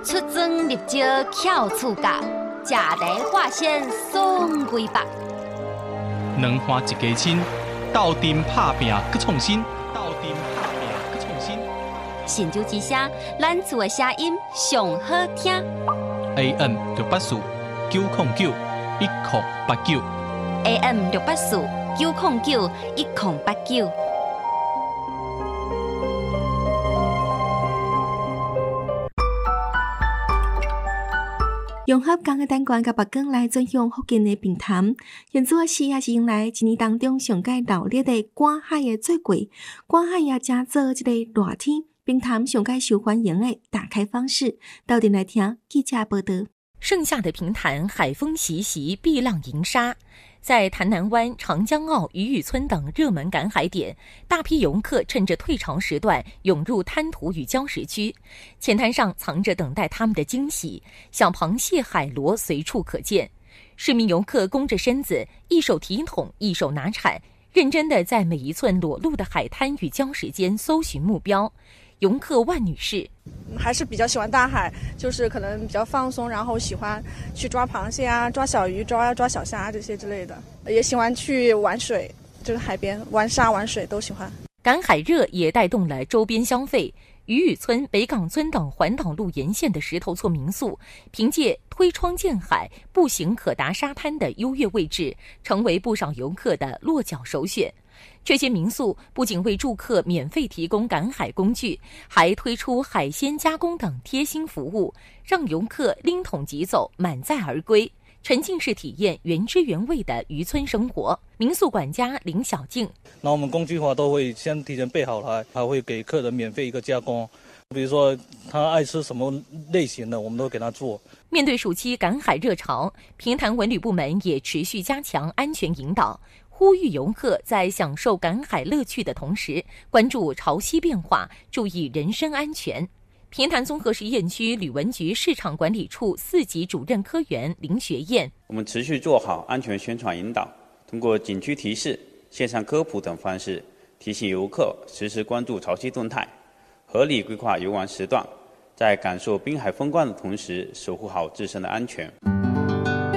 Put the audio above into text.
出征入招巧处教，食地化身爽规百。 两花一家亲，斗阵拍拼搁创新， 神州之声，咱厝的声音上好听。 AM 684-909-1089 AM 684-909-1089。 融合港嘅单元甲北港来转向福建嘅平潭，现做时也是迎来一年当中上界热烈嘅赶海嘅做季，赶海也正做一个热天，平潭上界受欢迎嘅打开方式，到底来听记者报道。 盛夏的平潭，海风习习，碧浪银沙。在潭南湾、长江澳、渔屿村等热门赶海点，大批游客趁着退潮时段涌入滩涂与礁石区，浅滩上藏着等待他们的惊喜，小螃蟹、海螺随处可见。市民游客弓着身子，一手提桶，一手拿铲，认真地在每一寸裸露的海滩与礁石间搜寻目标。游客万女士还是比较喜欢大海，就是可能比较放松，然后喜欢去抓螃蟹啊、抓小鱼、抓小虾这些之类的，也喜欢去玩水，就是海边玩沙玩水都喜欢。 赶海热也带动了周边消费。渔屿村、北港村等环岛路沿线的石头厝民宿，凭借推窗见海、步行可达沙滩的优越位置，成为不少游客的落脚首选。这些民宿不仅为住客免费提供赶海工具，还推出海鲜加工等贴心服务，让游客拎桶即走，满载而归，沉浸式体验原汁原味的渔村生活。民宿管家林小静， 那我们工具化都会先提前备好它，还会给客人免费一个加工，比如说他爱吃什么类型的，我们都给他做。 面对暑期赶海热潮，平潭文旅部门也持续加强安全引导，呼吁游客在享受赶海乐趣的同时，关注潮汐变化，注意人身安全。平潭综合实验区旅文局市场管理处4级主任科员林学燕， 我们持续做好安全宣传引导，通过景区提示、线上科普等方式，提醒游客实时关注潮汐动态，合理规划游玩时段，在感受滨海风光的同时，守护好自身的安全。